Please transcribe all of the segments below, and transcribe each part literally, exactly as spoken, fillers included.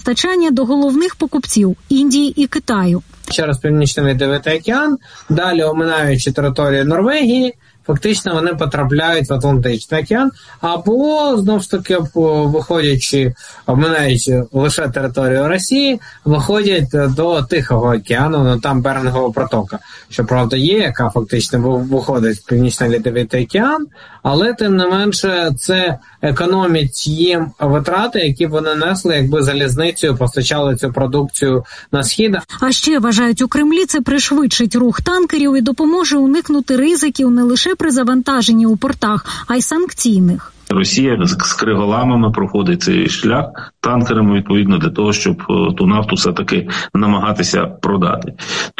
постачання до головних покупців – Індії і Китаю. Через Північний Ледовитий океан, далі оминаючи територію Норвегії, фактично вони потрапляють в Атлантичний океан, або, знову ж таки, виходячи, обминаючи лише територію Росії, виходять до Тихого океану, ну там Берингова протока, що, правда, є, яка фактично виходить в Північний Ледовитий океан, але, тим не менше, це економить їм витрати, які б вони несли, якби залізницею постачали цю продукцію на схід. А ще, вважають у Кремлі, це пришвидшить рух танкерів і допоможе уникнути ризиків не лише при завантаженні у портах, а й санкційних. Росія з криголамами проходить цей шлях танкерами, відповідно, для того, щоб ту нафту все-таки намагатися продати.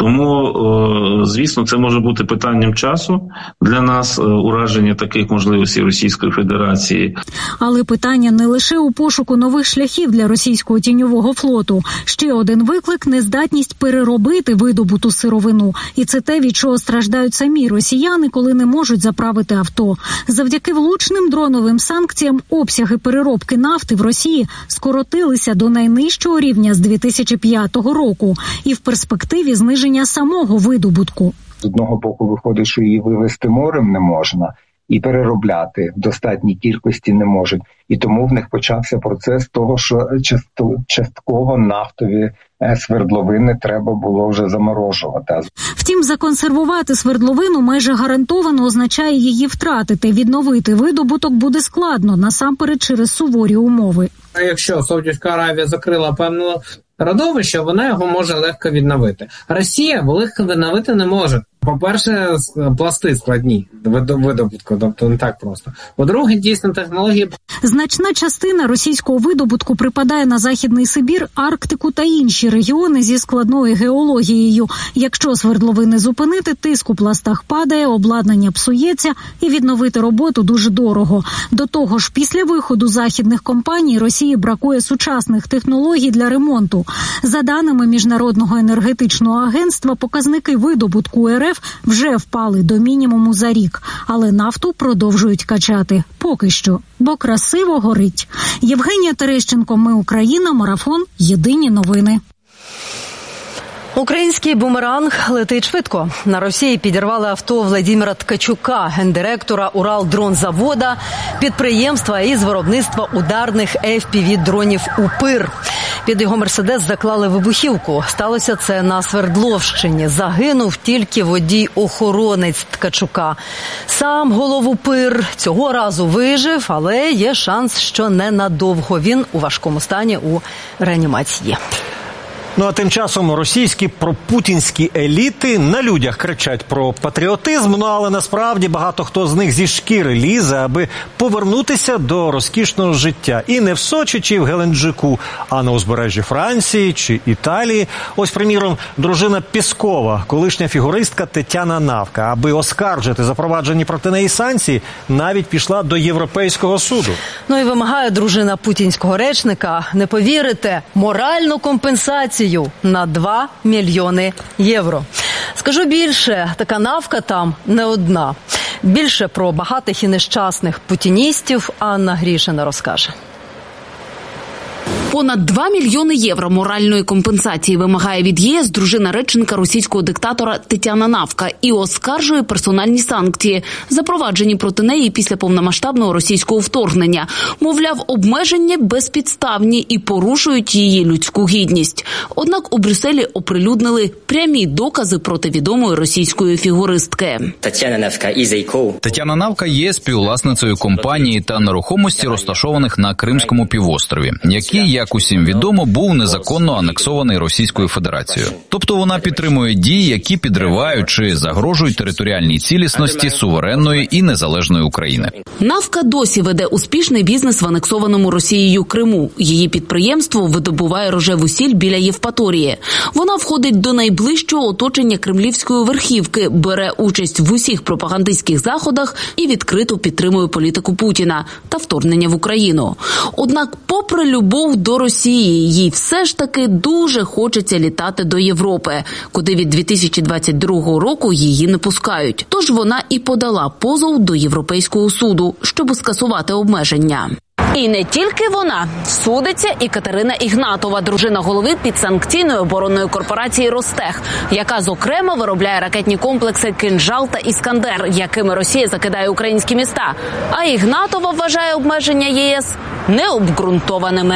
Тому, звісно, це може бути питанням часу для нас, ураження таких можливостей Російської Федерації. Але питання не лише у пошуку нових шляхів для російського тіньового флоту. Ще один виклик – нездатність переробити видобуту сировину. І це те, від чого страждають самі росіяни, коли не можуть заправити авто. Завдяки влучним дроновим санкціям обсяги переробки нафти в Росії скоротилися до найнижчого рівня з дві тисячі п'ятого року і в перспективі зниження самого видобутку. З одного боку виходить, що її вивезти морем не можна, і переробляти в достатній кількості не можуть. І тому в них почався процес того, що частково нафтові свердловини треба було вже заморожувати. Втім, законсервувати свердловину майже гарантовано означає її втратити. Відновити видобуток буде складно, насамперед через суворі умови. Якщо Саудівська Аравія закрила певне родовище, вона його може легко відновити. Росія легко відновити не може. По-перше, пласти складні видобутку, тобто не так просто. По-друге, дійсно, технології... Значна частина російського видобутку припадає на Західний Сибір, Арктику та інші регіони зі складною геологією. Якщо свердловини зупинити, тиск у пластах падає, обладнання псується і відновити роботу дуже дорого. До того ж, після виходу західних компаній Росії бракує сучасних технологій для ремонту. За даними Міжнародного енергетичного агентства, показники видобутку РФ вже впали до мінімуму за рік, але нафту продовжують качати. Поки що, бо красиво горить. Євгенія Терещенко, Ми Україна, Марафон, Єдині новини. Український бумеранг летить швидко. На Росії підірвали авто Владимира Ткачука, гендиректора Уралдронзавода, підприємства із виробництва ударних еф пі ві-дронів «Упир». Під його «Мерседес» заклали вибухівку. Сталося це на Свердловщині. Загинув тільки водій-охоронець Ткачука. Сам голов «Упир» цього разу вижив, але є шанс, що ненадовго. Він у важкому стані у реанімації. Ну а тим часом російські пропутінські еліти на людях кричать про патріотизм, ну але насправді багато хто з них зі шкіри лізе, аби повернутися до розкішного життя. І не в Сочі чи в Геленджику, а на узбережжі Франції чи Італії. Ось, приміром, дружина Пєскова, колишня фігуристка Тетяна Навка, аби оскаржити запроваджені проти неї санкції, навіть пішла до Європейського суду. Ну і вимагає дружина путінського речника, не повірите, моральну компенсацію на два мільйони євро. Скажу більше, така Навка там не одна. Більше про багатих і нещасних путіністів Анна Грішина розкаже. Понад два мільйони євро моральної компенсації вимагає від ЄС дружина речника російського диктатора Тетяна Навка і оскаржує персональні санкції, запроваджені проти неї після повномасштабного російського вторгнення. Мовляв, обмеження безпідставні і порушують її людську гідність. Однак у Брюсселі оприлюднили прямі докази проти відомої російської фігуристки. Тетяна Навка є співвласницею компанії та нерухомості, розташованих на Кримському півострові, які, як усім відомо, був незаконно анексований Російською Федерацією. Тобто вона підтримує дії, які підривають чи загрожують територіальній цілісності суверенної і незалежної України. Навка досі веде успішний бізнес в анексованому Росією Криму. Її підприємство видобуває рожеву сіль біля Євпаторії. Вона входить до найближчого оточення кремлівської верхівки, бере участь в усіх пропагандистських заходах і відкрито підтримує політику Путіна та вторгнення в Україну. Однак, попри любов до Росії, їй все ж таки дуже хочеться літати до Європи, куди від дві тисячі двадцять другого року її не пускають. Тож вона і подала позов до Європейського суду, щоб скасувати обмеження. І не тільки вона. Судиться і Катерина Ігнатова, дружина голови підсанкційної оборонної корпорації «Ростех», яка, зокрема, виробляє ракетні комплекси «Кинжал» та «Іскандер», якими Росія закидає українські міста. А Ігнатова вважає обмеження ЄС необґрунтованими.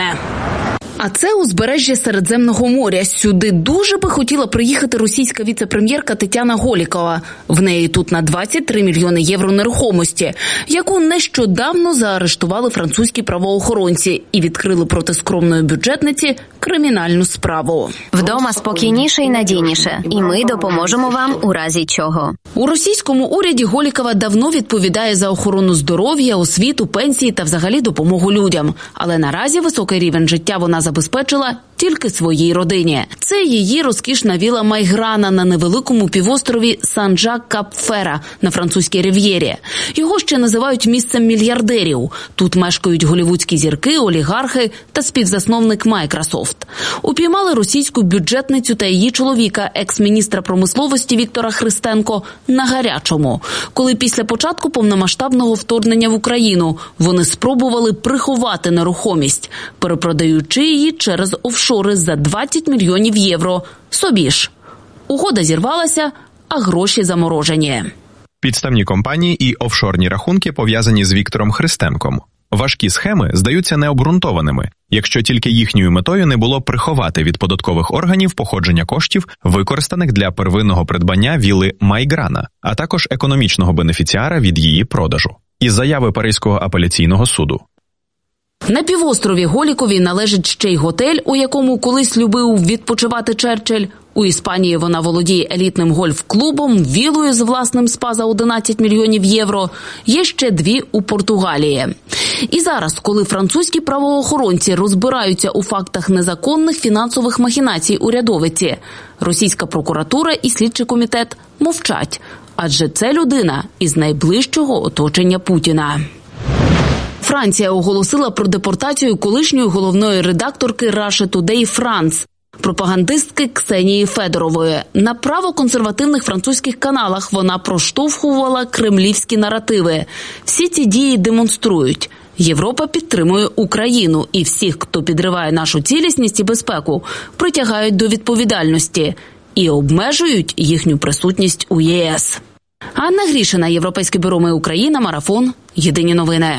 А це узбережжя Середземного моря. Сюди дуже би хотіла приїхати російська віце-прем'єрка Тетяна Голікова. В неї тут на двадцять три мільйони євро нерухомості, яку нещодавно заарештували французькі правоохоронці і відкрили проти скромної бюджетниці кримінальну справу. Вдома спокійніше і надійніше, і ми допоможемо вам у разі чого. У російському уряді Голікова давно відповідає за охорону здоров'я, освіту, пенсії та взагалі допомогу людям. Але наразі високий рівень життя вона забезпечила тільки своїй родині. Це її розкішна віла Майграна на невеликому півострові Сан-Жак-Кап-Фера на французькій рив'єрі. Його ще називають місцем мільярдерів. Тут мешкають голівудські зірки, олігархи та співзасновник Microsoft. Упіймали російську бюджетницю та її чоловіка, екс-міністра промисловості Віктора Христенко, на гарячому, коли після початку повномасштабного вторгнення в Україну вони спробували приховати нерухомість, перепродаючи її через офшори за двадцять мільйонів євро. Собі ж. Угода зірвалася, а гроші заморожені. Підставні компанії і офшорні рахунки пов'язані з Віктором Христенком. Важкі схеми здаються необґрунтованими, якщо тільки їхньою метою не було приховати від податкових органів походження коштів, використаних для первинного придбання вілли Майграна, а також економічного бенефіціара від її продажу. Із заяви Паризького апеляційного суду. На півострові Голікові належить ще й готель, у якому колись любив відпочивати Черчилль. У Іспанії вона володіє елітним гольф-клубом, вілою з власним спа за одинадцять мільйонів євро. Є ще дві у Португалії. І зараз, коли французькі правоохоронці розбираються у фактах незаконних фінансових махінацій урядовиці, російська прокуратура і слідчий комітет мовчать. Адже це людина із найближчого оточення Путіна. Франція оголосила про депортацію колишньої головної редакторки Russia Today France, пропагандистки Ксенії Федорової. На правоконсервативних французьких каналах вона проштовхувала кремлівські наративи. Всі ці дії демонструють: Європа підтримує Україну, і всіх, хто підриває нашу цілісність і безпеку, притягають до відповідальності і обмежують їхню присутність у ЄС. Анна Грішина, Європейське бюро «Ми Україна», Марафон, Єдині новини.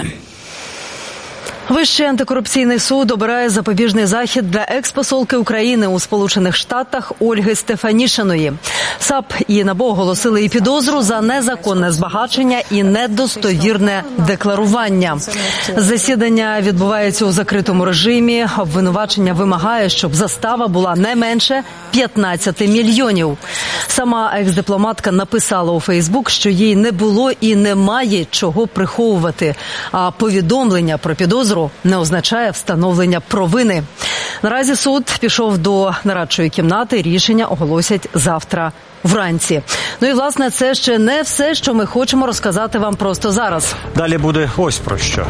Вищий антикорупційний суд обирає запобіжний захід для екс-посолки України у Сполучених Штатах Ольги Стефанішиної. САП і НАБУ оголосили їй підозру за незаконне збагачення і недостовірне декларування. Засідання відбувається у закритому режимі. Обвинувачення вимагає, щоб застава була не менше п'ятнадцять мільйонів. Сама екс-дипломатка написала у Фейсбук, що їй не було і немає чого приховувати, а повідомлення про підозру не означає встановлення провини. Наразі суд пішов до нарадчої кімнати, рішення оголосять завтра вранці. Ну і, власне, це ще не все, що ми хочемо розказати вам просто зараз. Далі буде ось про що.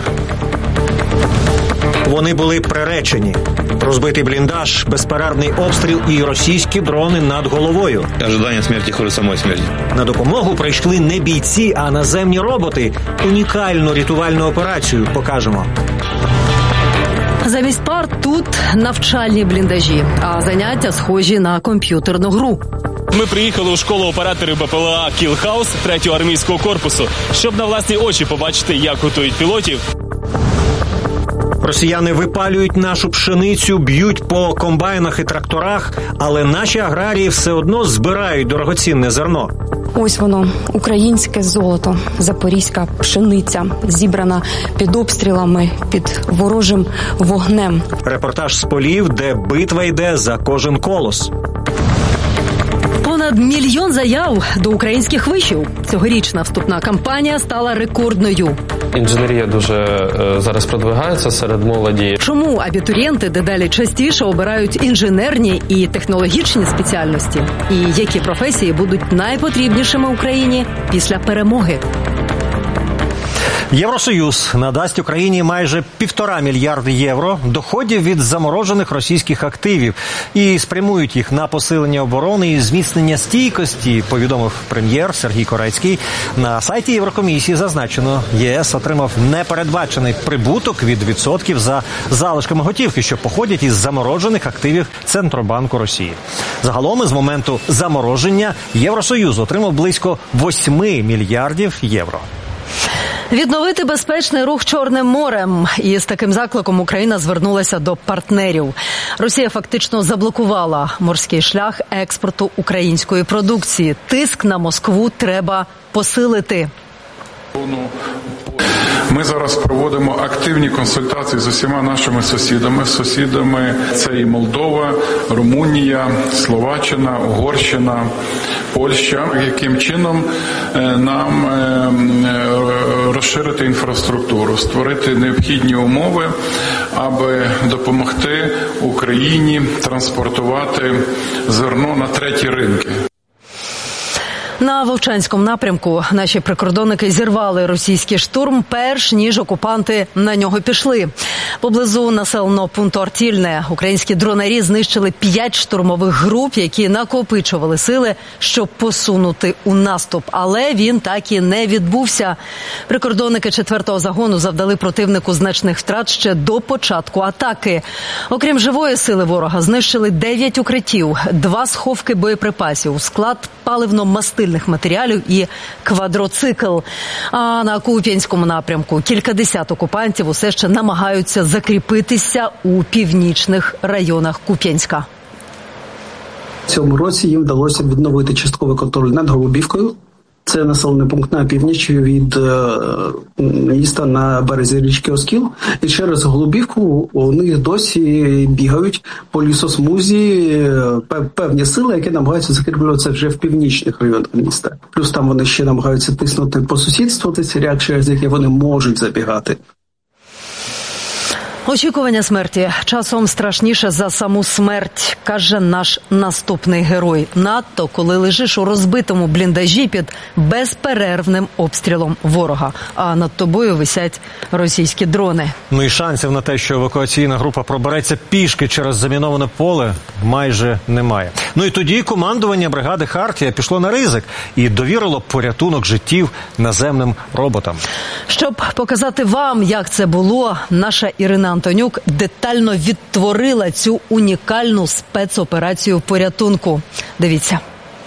Вони були приречені. Розбитий бліндаж, безперервний обстріл і російські дрони над головою. Ожидання смерті хуже самої смерті. На допомогу прийшли не бійці, а наземні роботи. Унікальну рятувальну операцію покажемо. Замість пар тут навчальні бліндажі, а заняття схожі на комп'ютерну гру. Ми приїхали у школу операторів БПЛА «Кілхаус» третього армійського корпусу, щоб на власні очі побачити, як готують пілотів. Росіяни випалюють нашу пшеницю, б'ють по комбайнах і тракторах, але наші аграрії все одно збирають дорогоцінне зерно. Ось воно, українське золото, запорізька пшениця, зібрана під обстрілами, під ворожим вогнем. Репортаж з полів, де битва йде за кожен колос. Понад мільйон заяв до українських вишів. Цьогорічна вступна кампанія стала рекордною. Інженерія дуже е, зараз продвигається серед молоді. Чому абітурієнти дедалі частіше обирають інженерні і технологічні спеціальності? І які професії будуть найпотрібнішими Україні після перемоги? Євросоюз надасть Україні майже півтора мільярди євро доходів від заморожених російських активів і спрямують їх на посилення оборони і зміцнення стійкості, повідомив прем'єр Сергій Корецький. На сайті Єврокомісії зазначено, ЄС отримав непередбачений прибуток від відсотків за залишками готівки, що походять із заморожених активів Центробанку Росії. Загалом із моменту замороження Євросоюз отримав близько восьми мільярдів євро. Відновити безпечний рух Чорним морем. І з таким закликом Україна звернулася до партнерів. Росія фактично заблокувала морський шлях експорту української продукції. Тиск на Москву треба посилити. Ми зараз проводимо активні консультації з усіма нашими сусідами. Сусідами це і Молдова, Румунія, Словаччина, Угорщина, Польща. Яким чином нам розширити інфраструктуру, створити необхідні умови, аби допомогти Україні транспортувати зерно на треті ринки. На Вовчанському напрямку наші прикордонники зірвали російський штурм, перш ніж окупанти на нього пішли. Поблизу населеного пункту Артільне українські дронарі знищили п'ять штурмових груп, які накопичували сили, щоб посунути у наступ. Але він так і не відбувся. Прикордонники четвертого загону завдали противнику значних втрат ще до початку атаки. Окрім живої сили ворога, знищили дев'ять укриттів, два сховки боєприпасів, склад паливно-мастильних матеріалів і квадроцикл. А на Куп'янському напрямку кількадесят окупантів усе ще намагаються закріпитися у північних районах Куп'янська. В цьому році їм вдалося відновити частковий контроль над Голубівкою. Це населений пункт на північ від е, міста на березі річки Оскіл. І через Голубівку вони досі бігають по лісосмузі е, певні сили, які намагаються закріплюватися вже в північних районах міста. Плюс там вони ще намагаються тиснути по сусідству ці ряд, через які вони можуть забігати. Очікування смерті часом страшніше за саму смерть, каже наш наступний герой. Надто, коли лежиш у розбитому бліндажі під безперервним обстрілом ворога, а над тобою висять російські дрони. Ну і шансів на те, що евакуаційна група пробереться пішки через заміноване поле, майже немає. Ну і тоді командування бригади «Хартія» пішло на ризик і довірило порятунок життів наземним роботам. Щоб показати вам, як це було, наша Ірина Антонюк детально відтворила цю унікальну спецоперацію порятунку. Дивіться.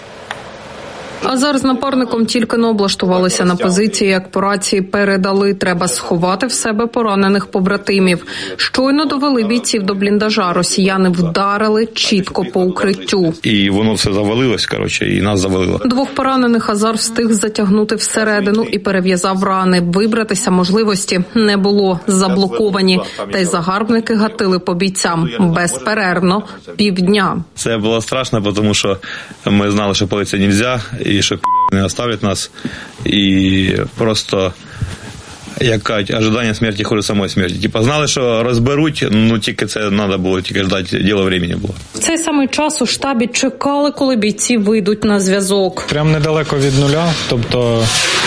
Азар з напарником тільки не облаштувалися на позиції, як по рації передали. Треба сховати в себе поранених побратимів. Щойно довели бійців до бліндажа. Росіяни вдарили чітко по укриттю. І воно все завалилось, коротше, і нас завалило. Двох поранених Азар встиг затягнути всередину і перев'язав рани. Вибратися можливості не було. Заблоковані. Та й загарбники гатили по бійцям. Безперервно. Півдня. Це було страшно, тому що ми знали, що палитися не можна. І що не оставлять нас, і просто, як кажуть, ожидання смерті хуже самої смерті. Типа знали, що розберуть, ну тільки це треба було, тільки ждати, діло времени було. В цей самий час у штабі чекали, коли бійці вийдуть на зв'язок. Прям недалеко від нуля, тобто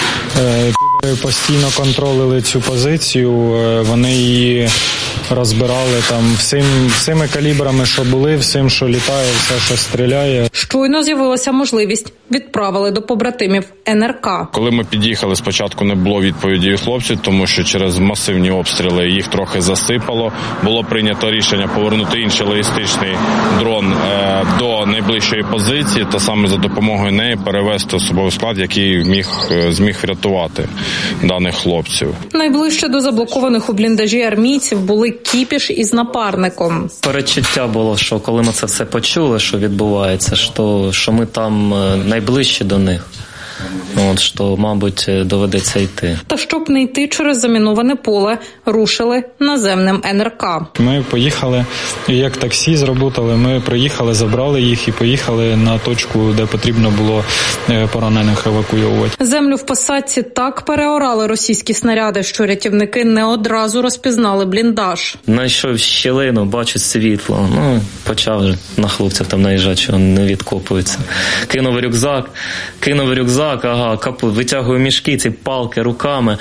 е, постійно контролили цю позицію, е, вони її розбирали там всім, всіми калібрами, що були, всім, що літає, все, що стріляє. Щойно з'явилася можливість. Відправили до побратимів ен ер ка. Коли ми під'їхали, спочатку не було відповіді від хлопців, тому що через масивні обстріли їх трохи засипало. Було прийнято рішення повернути інший логістичний дрон е, до найближчої позиції та саме за допомогою неї перевести особовий склад, який міг, зміг врятувати даних хлопців. Найближче до заблокованих у бліндажі армійців були Кіпіш із напарником. Передчуття було, що коли ми це все почули, що відбувається, що, що ми там найближче до них. От, що, мабуть, доведеться йти. Та щоб не йти через заміноване поле, рушили наземним ен ер ка. Ми поїхали, як таксі зработали, ми приїхали, забрали їх і поїхали на точку, де потрібно було поранених евакуювати. Землю в посадці так переорали російські снаряди, що рятівники не одразу розпізнали бліндаж. Знайшов щілину, бачу світло. Ну, почав на хлопця там наїжджати, що не відкопується. Кинув рюкзак, кинув рюкзак, ага, капу, витягую мішки, ці палки руками,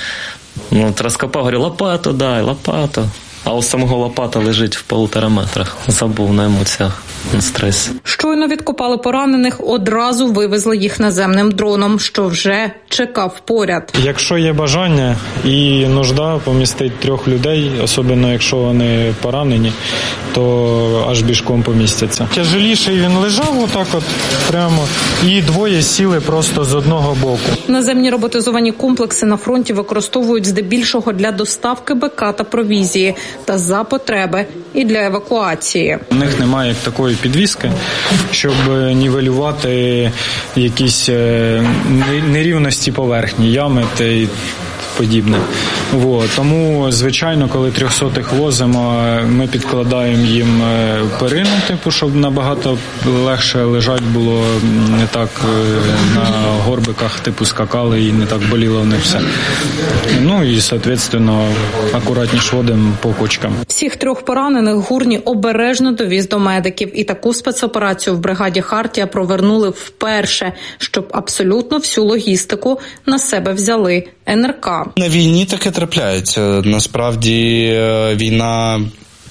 Ну, от розкопав, говорю, лопату дай, лопату. А у самого лопата лежить в полутора метрах. Забув на емоціях, на стресі. Щойно відкопали поранених, одразу вивезли їх наземним дроном, що вже чекав поряд. Якщо є бажання і нужда помістити трьох людей, особливо якщо вони поранені, то аж бішком помістяться. Тяжеліший він лежав отак от прямо, і двоє сіли просто з одного боку. Наземні роботизовані комплекси на фронті використовують здебільшого для доставки БК та провізії, та за потреби і для евакуації. У них немає як такої підвіски, щоб нівелювати якісь нерівності поверхні, ями та й подібне. Вот. Тому, звичайно, коли трьохсотих возимо, ми підкладаємо їм перину, типу, щоб набагато легше лежать було, не так на горбиках типу скакали і не так боліло в них все. Ну і, соответственно, акуратніше водимо по кочкам. Всіх трьох поранених Гурні обережно довіз до медиків. І таку спецоперацію в бригаді «Хартія» провернули вперше, щоб абсолютно всю логістику на себе взяли ен ер ка. На війні таке трапляється. Насправді війна,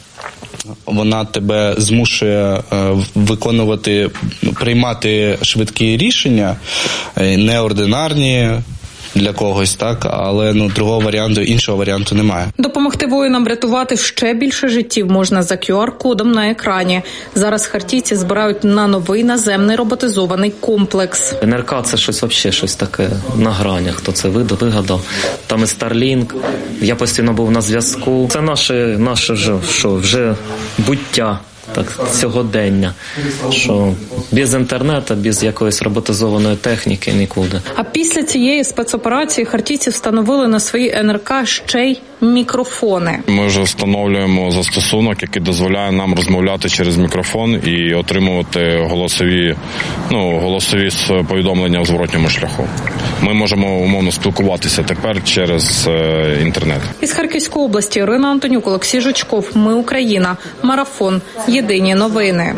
вона тебе змушує виконувати, приймати швидкі рішення, неординарні для когось, так, але ну другого варіанту, іншого варіанту немає. Допомогти воїнам врятувати ще більше життів можна за ку ар кодом на екрані. Зараз хартійці збирають на новий наземний роботизований комплекс. ен ер ка – це щось взагалі, щось таке на гранях, хто це вигадав. Там і Starlink, я постійно був на зв'язку. Це наше, наше вже, що, вже буття. Так, сьогодення, що без інтернету, без якоїсь роботизованої техніки нікуди. А після цієї спецоперації хартійці встановили на свої ен ер ка ще й мікрофони. Ми вже встановлюємо застосунок, який дозволяє нам розмовляти через мікрофон і отримувати голосові, ну, голосові повідомлення в зворотньому шляху. Ми можемо умовно спілкуватися тепер через е, інтернет. Із Харківської області Ірина Антонюк, Олексій Жучков. Ми Україна. Марафон. Єдині новини.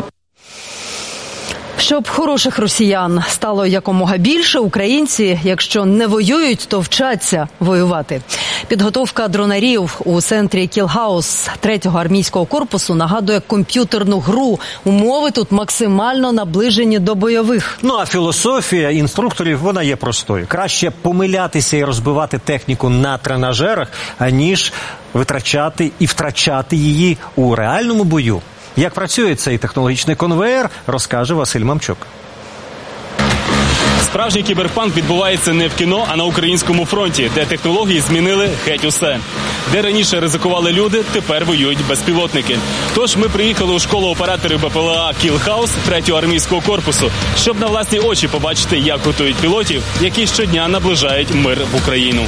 Щоб хороших росіян стало якомога більше, українці, якщо не воюють, то вчаться воювати. Підготовка дронарів у центрі Кілхаус третього армійського корпусу нагадує комп'ютерну гру. Умови тут максимально наближені до бойових. Ну а філософія інструкторів, вона є простою. Краще помилятися і розбивати техніку на тренажерах, аніж витрачати і втрачати її у реальному бою. Як працює цей технологічний конвеєр, розкаже Василь Мамчук. Справжній кіберпанк відбувається не в кіно, а на українському фронті, де технології змінили геть усе. Де раніше ризикували люди, тепер воюють безпілотники. Тож ми приїхали у школу операторів Б П Л А «Кілхаус» третього армійського корпусу, щоб на власні очі побачити, як готують пілотів, які щодня наближають мир в Україну.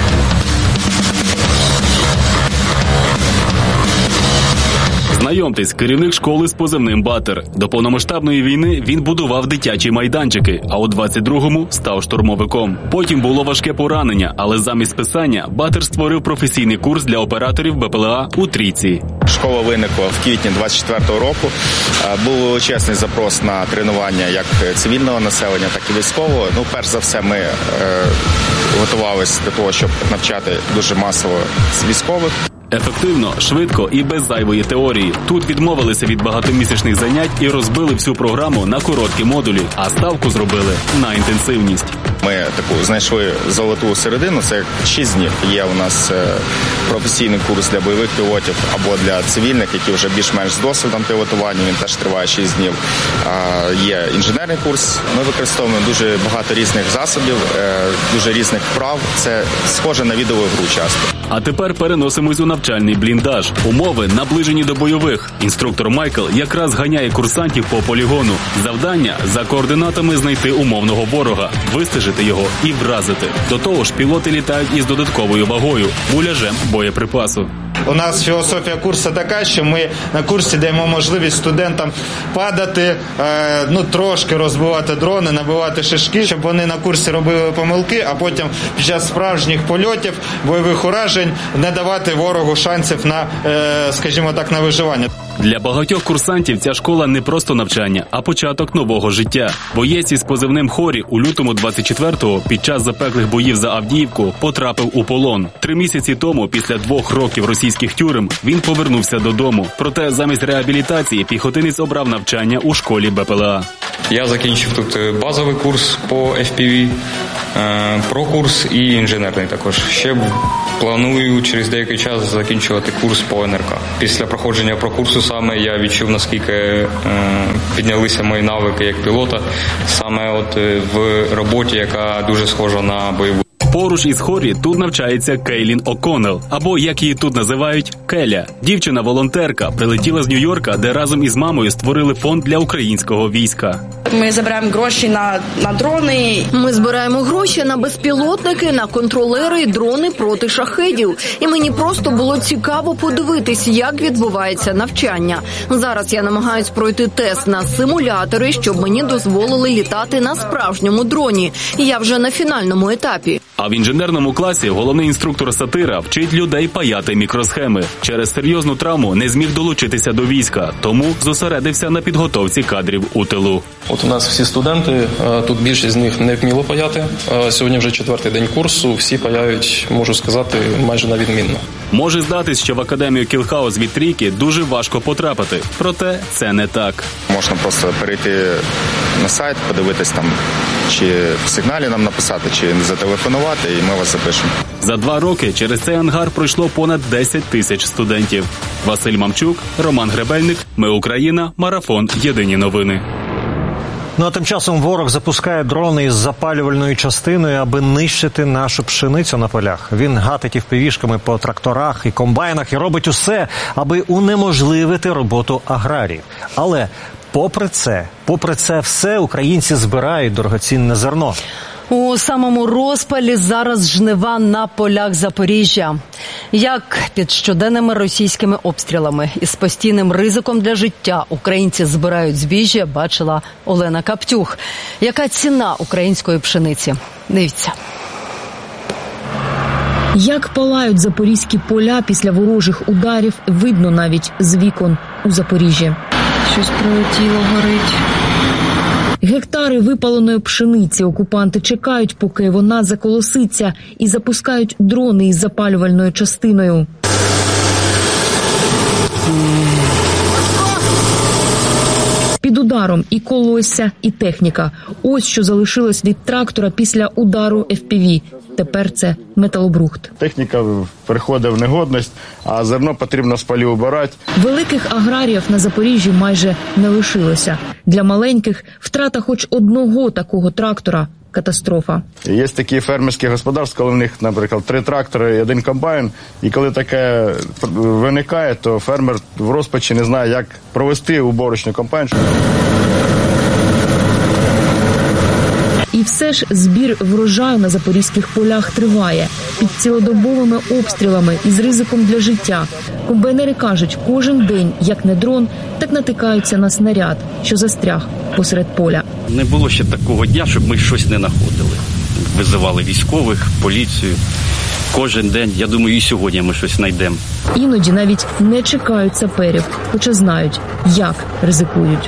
Знайомтесь, керівник школи з позивним «Батер». До повномасштабної війни він будував дитячі майданчики, а у двадцять другому став штурмовиком. Потім було важке поранення, але замість писання Батер створив професійний курс для операторів Б П Л А у Трійці. Школа виникла в квітні двадцять четвертого року. Був величезний запрос на тренування як цивільного населення, так і військового. Ну, перш за все, ми е, готувалися до того, щоб навчати дуже масово військових. Ефективно, швидко і без зайвої теорії. Тут відмовилися від багатомісячних занять і розбили всю програму на короткі модулі, а ставку зробили на інтенсивність. Ми таку знайшли золоту середину, це шість днів. Є у нас професійний курс для бойових пілотів або для цивільних, які вже більш-менш з досвідом пілотування, він теж триває шість днів. Є інженерний курс, ми використовуємо дуже багато різних засобів, дуже різних вправ, це схоже на відеоігру часто. А тепер переносимось у навчальний бліндаж. Умови наближені до бойових. Інструктор Майкл якраз ганяє курсантів по полігону. Завдання – за координатами знайти умовного ворога, вистежити його і вразити. До того ж, пілоти літають із додатковою вагою – муляжем боєприпасу. У нас філософія курсу така, що ми на курсі даємо можливість студентам падати, ну трошки розбивати дрони, набивати шишки, щоб вони на курсі робили помилки, а потім під час справжніх польотів, бойових уражень не давати ворогу шансів на, скажімо так, на виживання. Для багатьох курсантів ця школа не просто навчання, а початок нового життя. Боєць із позивним Хорі у лютому двадцять четвертого під час запеклих боїв за Авдіївку потрапив у полон. Три місяці тому, після двох років російських тюрем, він повернувся додому. Проте замість реабілітації піхотинець обрав навчання у школі БПЛА. Я закінчив тут базовий курс по еф пі ві, прокурс і інженерний також. Ще планую через деякий час закінчувати курс по ен ер ка. Після проходження прокурсу саме я відчув, наскільки піднялися мої навики як пілота, саме от в роботі, яка дуже схожа на бойову. Поруч із Хорі тут навчається Кейлін О'Коннелл, або, як її тут називають, Келя. Дівчина-волонтерка прилетіла з Нью-Йорка, де разом із мамою створили фонд для українського війська. Ми збираємо гроші на, на дрони. Ми збираємо гроші на безпілотники, на контролери і дрони проти шахедів. І мені просто було цікаво подивитись, як відбувається навчання. Зараз я намагаюсь пройти тест на симулятори, щоб мені дозволили літати на справжньому дроні. Я вже на фінальному етапі. А в інженерному класі головний інструктор Сатира вчить людей паяти мікросхеми. Через серйозну травму не зміг долучитися до війська, тому зосередився на підготовці кадрів у тилу. От у нас всі студенти, тут більшість з них не вміло паяти. Сьогодні вже четвертий день курсу, всі паяють, можу сказати, майже на відмінно. Може здатись, що в академію Кілхаус від трійки дуже важко потрапити. Проте це не так. Можна просто перейти на сайт, подивитись там, чи в сигналі нам написати, чи зателефонувати, і ми вас запишемо. За два роки через цей ангар пройшло понад десять тисяч студентів. Василь Мамчук, Роман Гребельник, Ми Україна, Марафон, Єдині новини. Ну а тим часом ворог запускає дрони із запалювальною частиною, аби нищити нашу пшеницю на полях. Він гатить івпівішками по тракторах і комбайнах і робить усе, аби унеможливити роботу аграріїв. Але попри це, попри це все, українці збирають дорогоцінне зерно. У самому розпалі зараз жнива на полях Запоріжжя. Як під щоденними російськими обстрілами і з постійним ризиком для життя українці збирають збіжжя, бачила Олена Каптюх. Яка ціна української пшениці? Дивіться. Як палають запорізькі поля після ворожих ударів, видно навіть з вікон у Запоріжжі. Щось прилетіло, горить. Гектари випаленої пшениці окупанти чекають, поки вона заколоситься, і запускають дрони із запалювальною частиною. Під ударом і колосся, і техніка. Ось що залишилось від трактора після удару еф пі ві. Тепер це металобрухт. Техніка приходить в негодність, а зерно потрібно з полів убирати. Великих аграріїв на Запоріжжі майже не лишилося. Для маленьких втрата хоч одного такого трактора – катастрофа. Є такі фермерські господарства, коли в них, наприклад, три трактори і один комбайн. І коли таке виникає, то фермер в розпачі не знає, як провести уборочну кампанію. І все ж збір врожаю на запорізьких полях триває. Під цілодобовими обстрілами і з ризиком для життя. Комбайнери кажуть, кожен день, як не дрон, так натикаються на снаряд, що застряг посеред поля. Не було ще такого дня, щоб ми щось не знаходили. Визивали військових, поліцію. Кожен день, я думаю, і сьогодні ми щось знайдемо. Іноді навіть не чекають саперів, хоча знають, як ризикують.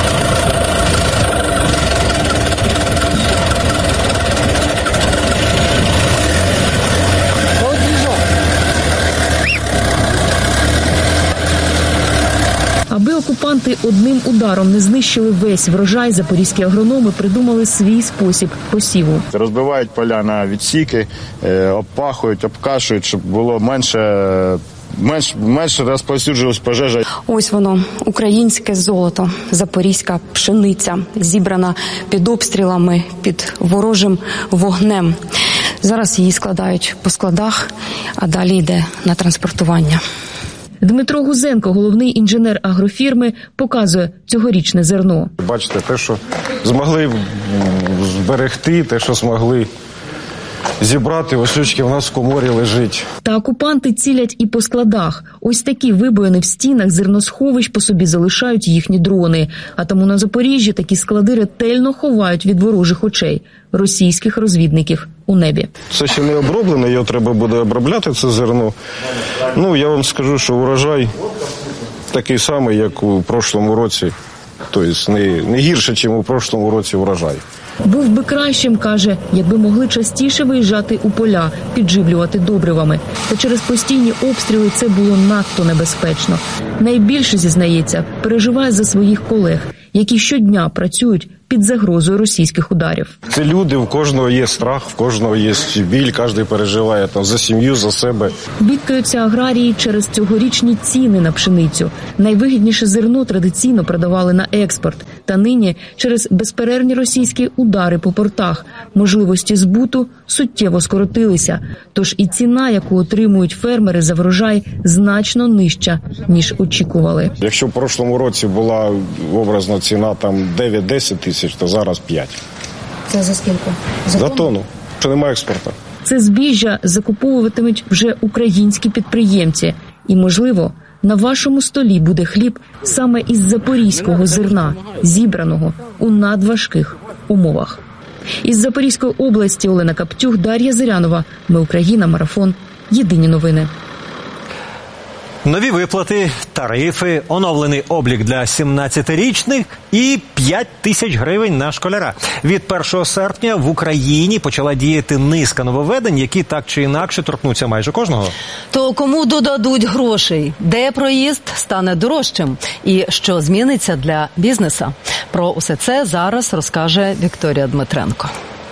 Аби окупанти одним ударом не знищили весь врожай, запорізькі агрономи придумали свій спосіб посіву. Розбивають поля на відсіки, обпахують, обкашують, щоб було менше, менш, менше розповсюджувалась пожежа. Ось воно, українське золото, запорізька пшениця, зібрана під обстрілами, під ворожим вогнем. Зараз її складають по складах, а далі йде на транспортування. Дмитро Гузенко, головний інженер агрофірми, показує цьогорічне зерно. Бачите, те, що змогли зберегти, те, що змогли зібрати. Ось очки в нас в коморі лежить. Та окупанти цілять і по складах. Ось такі вибоїни в стінах зерносховищ по собі залишають їхні дрони. А тому на Запоріжжі такі склади ретельно ховають від ворожих очей російських розвідників у небі. Це ще не оброблене, його треба буде обробляти, це зерно. Ну, я вам скажу, що урожай такий самий, як у прошлому році. Тобто не, не гірше, ніж у прошлому році урожай. Був би кращим, каже, якби могли частіше виїжджати у поля, підживлювати добривами. Та через постійні обстріли це було надто небезпечно. Найбільше, зізнається, переживає за своїх колег, які щодня працюють під загрозою російських ударів. Це люди, у кожного є страх, в кожного є біль, кожен переживає там за сім'ю, за себе. Бідкаються аграрії через цьогорічні ціни на пшеницю. Найвигідніше зерно традиційно продавали на експорт. Та нині через безперервні російські удари по портах можливості збуту суттєво скоротилися. Тож і ціна, яку отримують фермери за врожай, значно нижча, ніж очікували. Якщо в прошлому році була образна ціна там дев'ять-десять тисяч, то зараз п'ять. Це за скільки? За, за тонну. Що немає експорту. Це збіжжя закуповуватимуть вже українські підприємці. І, можливо, на вашому столі буде хліб саме із запорізького зерна, зібраного у надважких умовах. Із Запорізької області Олена Каптюх, Дар'я Зирянова. Ми Україна. Марафон. Єдині новини. Нові виплати, тарифи, оновлений облік для сімнадцятирічних і п'ять тисяч гривень на школяра. Від першого серпня в Україні почала діяти низка нововведень, які так чи інакше торкнуться майже кожного. То кому додадуть грошей? Де проїзд стане дорожчим? І що зміниться для бізнеса? Про усе це зараз розкаже Вікторія Дмитренко.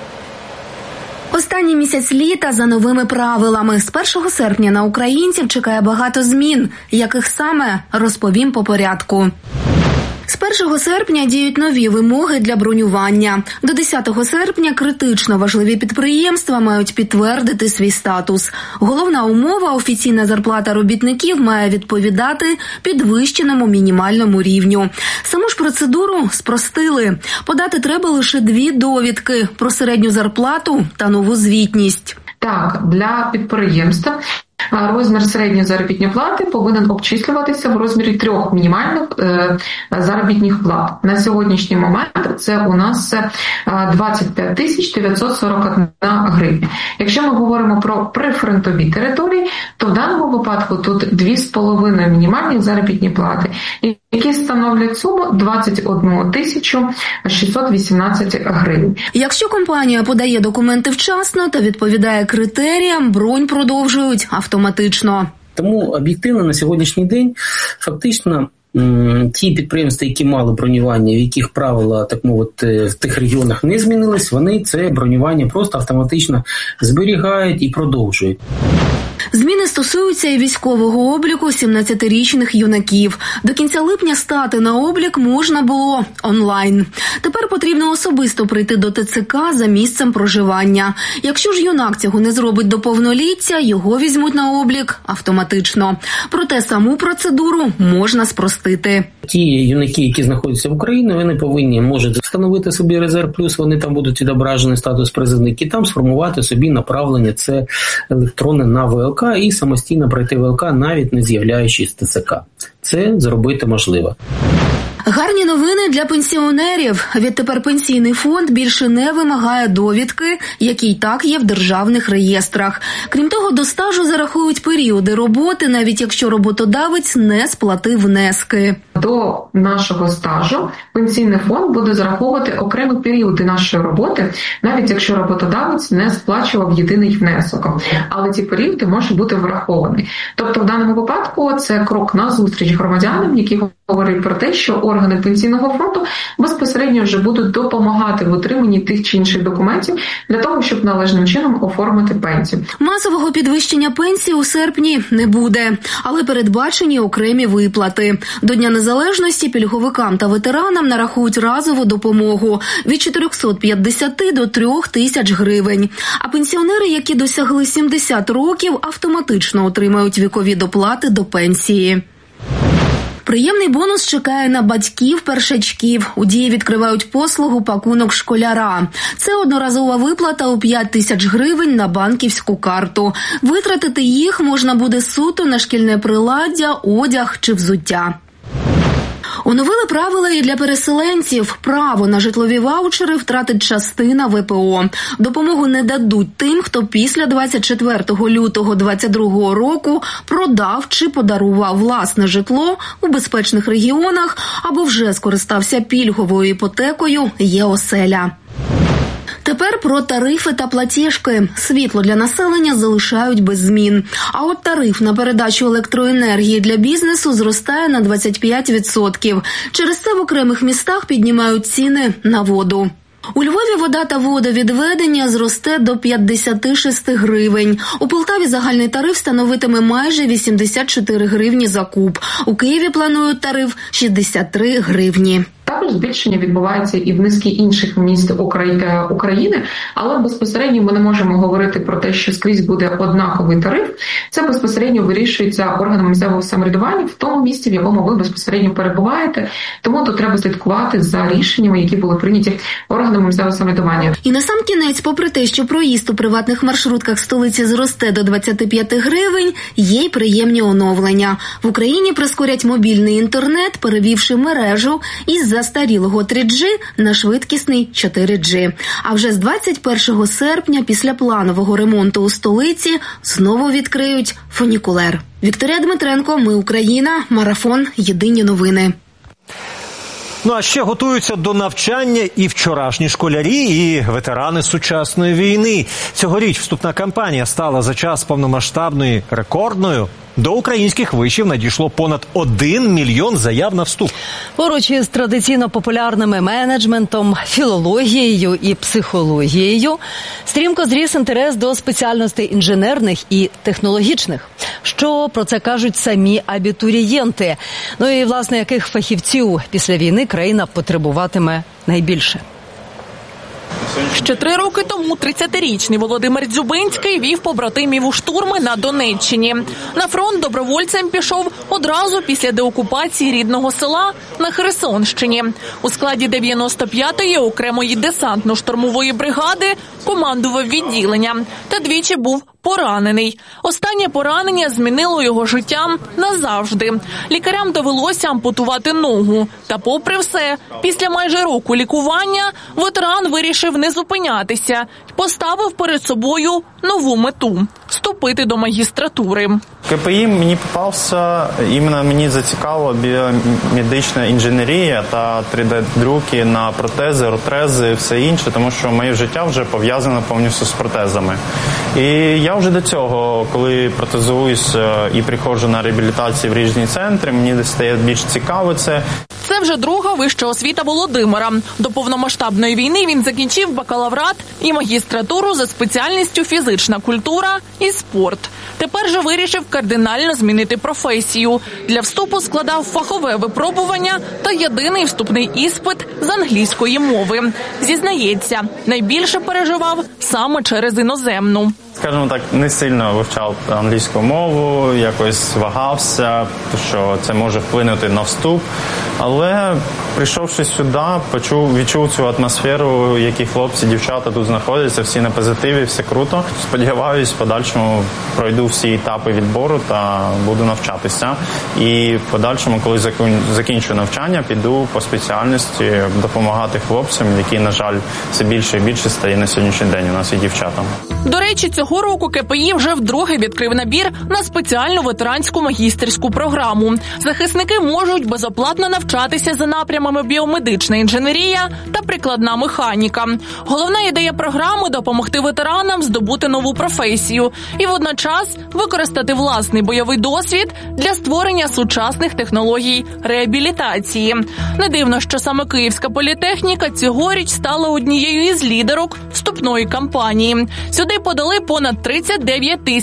Останній місяць літа за новими правилами. З першого серпня на українців чекає багато змін. Яких саме, розповім по порядку. З першого серпня діють нові вимоги для бронювання. До десятого серпня критично важливі підприємства мають підтвердити свій статус. Головна умова – офіційна зарплата робітників має відповідати підвищеному мінімальному рівню. Саму ж процедуру спростили. Подати треба лише дві довідки – про середню зарплату та нову звітність. Так, для підприємств розмір середньої заробітної плати повинен обчислюватися в розмірі трьох мінімальних е, заробітних плат. На сьогоднішній момент це у нас двадцять п'ять тисяч дев'ятсот сорок одна гривня. Якщо ми говоримо про прифронтові території, то в даному випадку тут дві з половиною мінімальні заробітні плати, які становлять суму двадцять одну тисячу шістсот вісімнадцять гривень. Якщо компанія подає документи вчасно та відповідає критеріям, бронь продовжують автоматично. Тому об'єктивно на сьогоднішній день фактично ті підприємства, які мали бронювання, в яких правила, так мовити, в тих регіонах не змінились, вони це бронювання просто автоматично зберігають і продовжують. Зміни стосуються і військового обліку сімнадцятирічних юнаків. До кінця липня стати на облік можна було онлайн. Тепер потрібно особисто прийти до ТЦК за місцем проживання. Якщо ж юнак цього не зробить до повноліття, його візьмуть на облік автоматично. Проте саму процедуру можна спростити. Ті юнаки, які знаходяться в Україні, вони повинні можуть встановити собі резерв плюс, вони там будуть відображені статус призовник, і там сформувати собі направлення, це електронне на ВЛК, і самостійно пройти ВЛК, навіть не з'являючись в ТЦК. Це зробити можливо. Гарні новини для пенсіонерів. Відтепер пенсійний фонд більше не вимагає довідки, які й так є в державних реєстрах. Крім того, до стажу зарахують періоди роботи, навіть якщо роботодавець не сплатив внески. До нашого стажу пенсійний фонд буде зараховувати окремі періоди нашої роботи, навіть якщо роботодавець не сплачував єдиний внесок. Але ці періоди можуть бути враховані. Тобто в даному випадку це крок на зустріч громадянам, які говорять про те, що органи пенсійного фонду безпосередньо вже будуть допомагати в отриманні тих чи інших документів для того, щоб належним чином оформити пенсію. Масового підвищення пенсії у серпні не буде, але передбачені окремі виплати. До Дня Незалежності пільговикам та ветеранам нарахують разову допомогу від чотирьохсот п'ятдесяти до трьох тисяч гривень. А пенсіонери, які досягли сімдесят років, автоматично отримають вікові доплати до пенсії. Приємний бонус чекає на батьків-першачків. У Дії відкривають послугу «Пакунок школяра». Це одноразова виплата у п'ять тисяч гривень на банківську карту. Витратити їх можна буде суто на шкільне приладдя, одяг чи взуття. Оновили правила і для переселенців. Право на житлові ваучери втратить частина ве пе о. Допомогу не дадуть тим, хто після двадцять четвертого лютого двадцять другого року продав чи подарував власне житло у безпечних регіонах або вже скористався пільговою іпотекою «Є-оселя». Тепер про тарифи та платіжки. Світло для населення залишають без змін. А от тариф на передачу електроенергії для бізнесу зростає на двадцять п'ять відсотків. Через це в окремих містах піднімають ціни на воду. У Львові вода та водовідведення зросте до п'ятдесят шість гривень. У Полтаві загальний тариф становитиме майже вісімдесят чотири гривні за куб. У Києві планують тариф шістдесят три гривні. Також збільшення відбувається і в низки інших міст України, але безпосередньо ми не можемо говорити про те, що скрізь буде однаковий тариф. Це безпосередньо вирішується органами місцевого самоврядування в тому місці, в якому ви безпосередньо перебуваєте. Тому тут треба слідкувати за рішеннями, які були прийняті органами місцевого самоврядування. І на сам кінець, попри те, що проїзд у приватних маршрутках столиці зросте до двадцять п'ять гривень, є й приємні оновлення. В Україні прискорять мобільний інтернет, перевівши мережу із застарілого три джі на швидкісний чотири джі. А вже з двадцять першого серпня, після планового ремонту у столиці, знову відкриють фунікулер. Вікторія Дмитренко, Ми Україна, Марафон, Єдині новини. Ну а ще готуються до навчання і вчорашні школярі, і ветерани сучасної війни. Цьогоріч вступна кампанія стала за час повномасштабної рекордною. До українських вишів надійшло понад один мільйон заяв на вступ. Поруч із традиційно популярними менеджментом, філологією і психологією стрімко зріс інтерес до спеціальностей інженерних і технологічних. Що про це кажуть самі абітурієнти? Ну і, власне, яких фахівців після війни країна потребуватиме найбільше? Ще три роки тому тридцятирічний Володимир Дзюбинський вів побратимів у штурми на Донеччині. На фронт добровольцем пішов одразу після деокупації рідного села на Херсонщині. У складі дев'яносто п'ятої окремої десантно-штурмової бригади командував відділенням та двічі був поранений. Останнє поранення змінило його життя назавжди. Лікарям довелося ампутувати ногу. Та попри все, після майже року лікування ветеран вирішив не зупинятися і поставив перед собою нову мету – вступити до магістратури. КПІ мені попався, іменно мені зацікавила біомедична інженерія та три де-друки на протези, ортези і все інше, тому що моє життя вже пов'язане повністю з протезами. І я вже до цього, коли протезуюсь і приходжу на реабілітацію в різні центри, мені стає більш цікаво це. Це вже друга вища освіта Володимира. До повномасштабної війни він закінчив бакалаврат і магістратуру за спеціальністю фізична культура і спорт. Тепер же вирішив кардинально змінити професію. Для вступу складав фахове випробування та єдиний вступний іспит з англійської мови. Зізнається, найбільше переживав саме через іноземну. Скажімо так, не сильно вивчав англійську мову, якось вагався, що це може вплинути на вступ. Але прийшовши сюди, почув, відчув цю атмосферу, які хлопці, дівчата тут знаходяться, всі на позитиві, все круто. Сподіваюсь, в подальшому пройду всі етапи відбору та буду навчатися. І в подальшому, коли закінчу навчання, піду по спеціальності допомагати хлопцям, які, на жаль, все більше і більше стає на сьогоднішній день у нас і дівчатам. До речі, цього року КПІ вже вдруге відкрив набір на спеціальну ветеранську магістерську програму. Захисники можуть безоплатно навчатися за напрямами біомедична інженерія та прикладна механіка. Головна ідея програми – допомогти ветеранам здобути нову професію і водночас використати власний бойовий досвід для створення сучасних технологій реабілітації. Не дивно, що саме Київська політехніка цьогоріч стала однією із лідерок вступної кампанії. Сюди подали понад тридцять дев'ять тисяч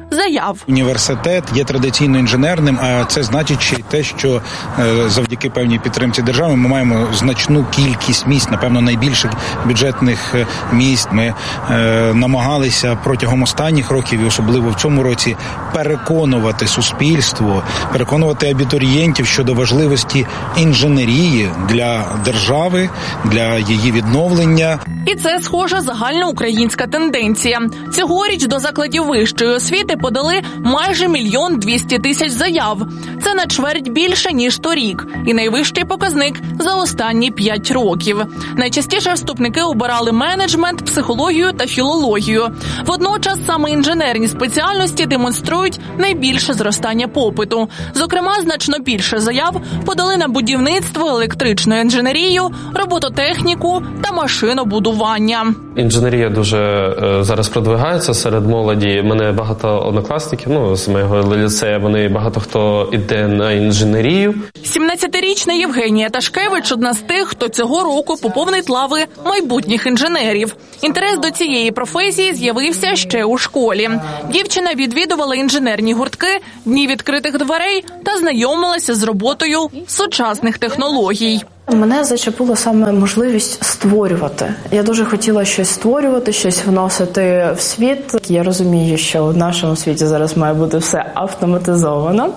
заяв. Університет є традиційно інженерним, а це значить ще й те, що завдяки певній підтримці держави ми маємо значну кількість місць, напевно, найбільших бюджетних місць. Ми е, намагалися протягом останніх років, і особливо в цьому році, переконувати суспільство, переконувати абітурієнтів щодо важливості інженерії для держави, для її відновлення. І це, схоже, загальноукраїнська тенденція. Цьогоріч до закладів вищої освіти подали майже мільйон двісті тисяч заяв. Це на чверть більше, ніж торік. І найвищий показник за останні п'ять років. Найчастіше вступники обирали менеджмент, психологію та філологію. Водночас саме інженерні спеціальності демонструють найбільше зростання попиту. Зокрема, значно більше заяв подали на будівництво, електричну інженерію, робототехніку та машинобудування. Інженерія дуже е, зараз продвигається серед молоді. Мене багато однокласників, ну, з моєго ліцею, вони багато хто іде на інженерію. сімнадцятирічна Євгенія Ташкевич – одна з тих, хто цього року поповнить лави майбутніх інженерів. Інтерес до цієї професії з'явився ще у школі. Дівчина відвідувала інженерні гуртки, дні відкритих дверей та знайомилася з роботою сучасних технологій. Мене зачепило саме можливість створювати. Я дуже хотіла щось створювати, щось вносити в світ. Я розумію, що в нашому світі зараз має бути все автоматизовано.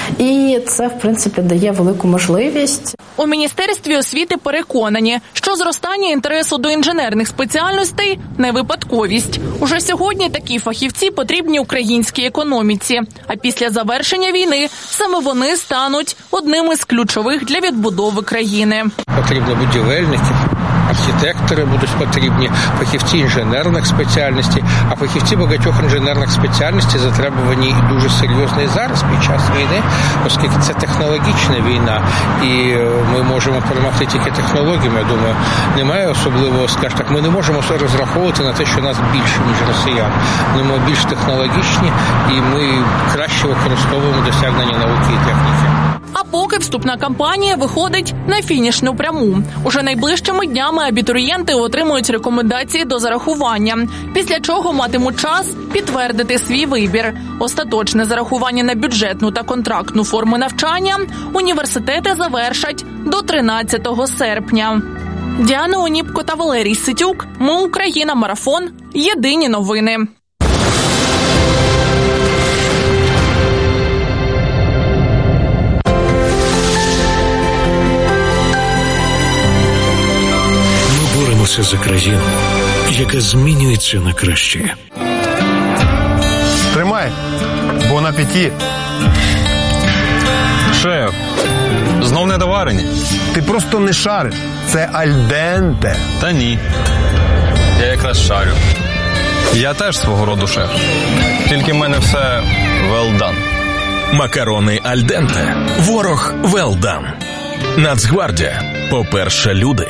І це, в принципі, дає велику можливість. У Міністерстві освіти переконані, що зростання інтересу до інженерних спеціальностей – не випадковість. Уже сьогодні такі фахівці потрібні українській економіці. А після завершення війни саме вони стануть одним із ключових для відбудови країни. Потрібно будівельників, архітектори будуть потрібні, фахівці інженерних спеціальностей, а фахівці багатьох інженерних спеціальностей затребувані і дуже серйозно і зараз під час війни, оскільки це технологічна війна, і ми можемо перемогти тільки технологіями. Я думаю, немає особливого, скажімо так, ми не можемо розраховувати на те, що нас більше, ніж росіян. Ми більш технологічні, і ми краще використовуємо досягнення науки і техніки. А поки вступна кампанія виходить на фінішну пряму. Уже найближчими днями абітурієнти отримують рекомендації до зарахування, після чого матимуть час підтвердити свій вибір. Остаточне зарахування на бюджетну та контрактну форми навчання університети завершать до тринадцятого серпня. Діана Оніпко та Валерій Ситюк. Ми Україна. Марафон. Єдині новини. Боремося за країну, яка змінюється на краще. Тримай, бон апеті. Шеф, знов недоварені. Ти просто не шариш. Це альденте. Та ні. Я якраз шарю. Я теж свого роду шеф. Тільки в мене все well done. Макарони альденте. Ворог well done. Нацгвардія. По-перше, люди.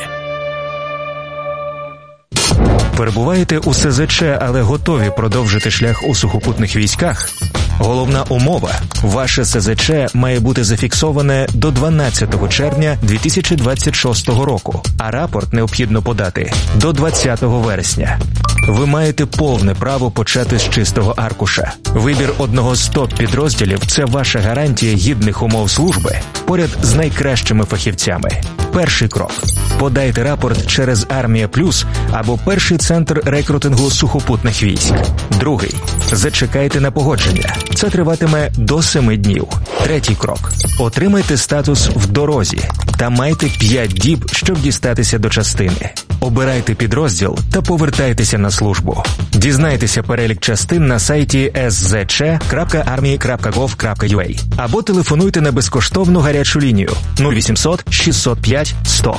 Перебуваєте у ес зет че, але готові продовжити шлях у сухопутних військах? Головна умова – ваше ес зет че має бути зафіксоване до дванадцятого червня дві тисячі двадцять шостого року, а рапорт необхідно подати до двадцятого вересня. Ви маєте повне право почати з чистого аркуша. Вибір одного з топ-підрозділів – це ваша гарантія гідних умов служби поряд з найкращими фахівцями. Перший крок – подайте рапорт через Армія Плюс або перший центр рекрутингу сухопутних військ. Другий – зачекайте на погодження. Це триватиме до семи днів. Третій крок – отримайте статус в дорозі та майте п'ять діб, щоб дістатися до частини. Обирайте підрозділ та повертайтеся на службу. Дізнайтеся перелік частин на сайті ес зет че крапка армії крапка гов крапка ю а або телефонуйте на безкоштовну гарячу лінію нуль вісімсот шістсот п'ять сто.